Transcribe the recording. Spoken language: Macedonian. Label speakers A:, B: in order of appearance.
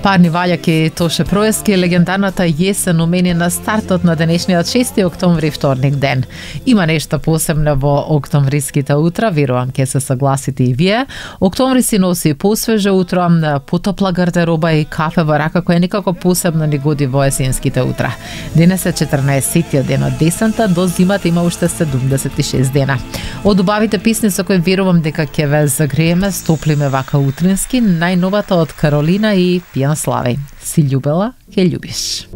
A: Парни ваѓаки Тоше Проески, легендарната јесен умени на стартот на денешниот 6 октомври вторник ден. Има нешто посебно во октомвриските утра, верувам ќе се согласите и вие. Октомври си носи посвеже утро, потопла гардероба и кафе во рака која никако посебно ни годи во есенските утра. Денес е 14 ден од десента, до зимата има уште 76 дена. Од убавите песни со кои верувам дека ќе ве загрееме, стоплиме вака утрински, најновата од Каролина и Пијан Славеј. Си љубела, ќе љубиш.